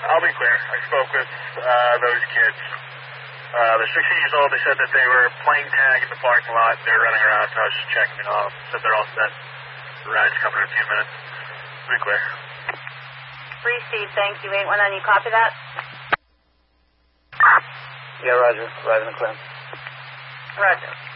I'll be clear. I spoke with those kids. They're 16 years old. They said that they were playing tag in the parking lot. They were running around, so I was just checking it off. Said they're all set. The ride's coming in a few minutes. Be clear. Free Steve, thank you. 819, you copy that? Yeah, roger. Arriving in Clem. Roger.